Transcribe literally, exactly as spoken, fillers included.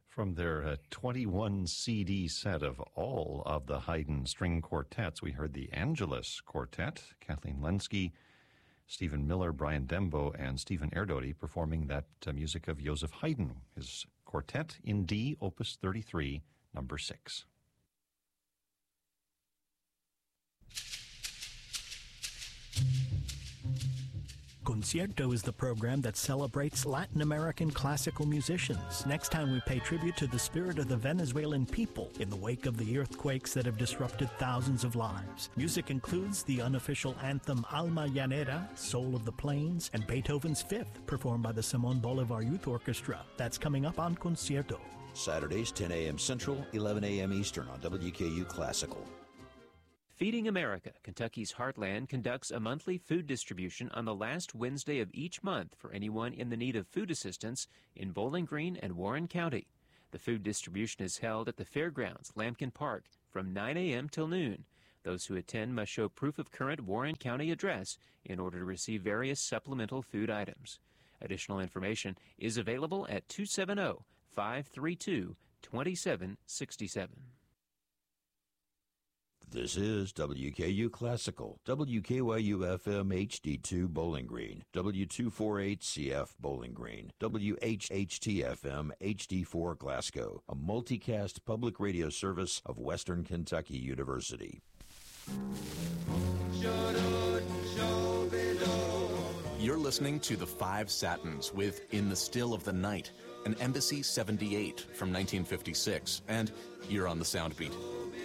From their uh, twenty-one C D set of all of the Haydn string quartets, we heard the Angelus Quartet, Kathleen Lenski, Stephen Miller, Brian Dembo, and Stephen Erdody performing that uh, music of Joseph Haydn, his quartet in D, Opus thirty-three, number six. Concierto is the program that celebrates Latin American classical musicians. Next time we pay tribute to the spirit of the Venezuelan people in the wake of the earthquakes that have disrupted thousands of lives. Music includes the unofficial anthem Alma Llanera, Soul of the Plains, and Beethoven's Fifth, performed by the Simón Bolívar Youth Orchestra. That's coming up on Concierto. Saturdays, ten a.m. Central, eleven a.m. Eastern on W K U Classical. Feeding America, Kentucky's Heartland, conducts a monthly food distribution on the last Wednesday of each month for anyone in the need of food assistance in Bowling Green and Warren County. The food distribution is held at the Fairgrounds, Lambkin Park, from nine a.m. till noon. Those who attend must show proof of current Warren County address in order to receive various supplemental food items. Additional information is available at two seven zero, five three two, two seven six seven. This is W K U Classical, W K Y U F M H D two Bowling Green, W two forty-eight C F Bowling Green, W H H T F M H D four Glasgow, a multicast public radio service of Western Kentucky University. You're listening to The Five Satins with In the Still of the Night, an Embassy seventy-eight from nineteen fifty-six, and you're on the Soundbeat.